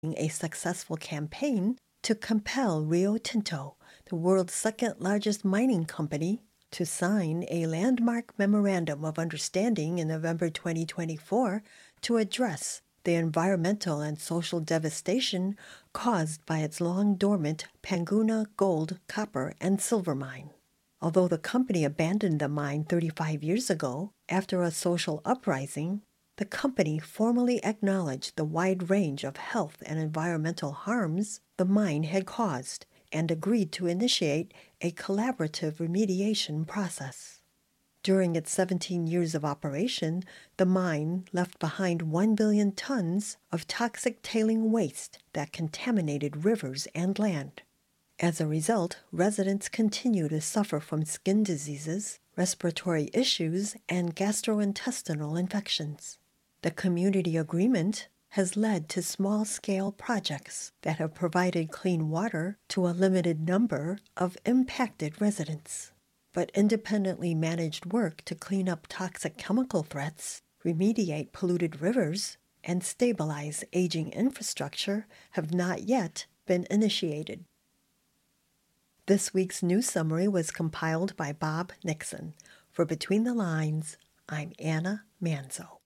a successful campaign to compel Rio Tinto, the world's second-largest mining company, to sign a landmark memorandum of understanding in November 2024 to address the environmental and social devastation caused by its long-dormant Panguna gold, copper, and silver mine. Although the company abandoned the mine 35 years ago after a social uprising, the company formally acknowledged the wide range of health and environmental harms the mine had caused and agreed to initiate a collaborative remediation process. During its 17 years of operation, the mine left behind 1 billion tons of toxic tailing waste that contaminated rivers and land. As a result, residents continue to suffer from skin diseases, respiratory issues, and gastrointestinal infections. The community agreement has led to small-scale projects that have provided clean water to a limited number of impacted residents. But independently managed work to clean up toxic chemical threats, remediate polluted rivers, and stabilize aging infrastructure have not yet been initiated. This week's news summary was compiled by Bob Nixon. For Between the Lines, I'm Anna Manzo.